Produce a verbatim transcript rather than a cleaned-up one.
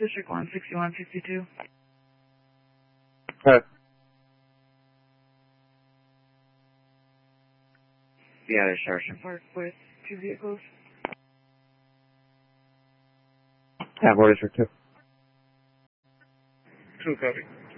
District one sixty-one sixty-two. Alright. Yeah, there's Sergeant Park with two vehicles. Yeah, Board District two. Two copy.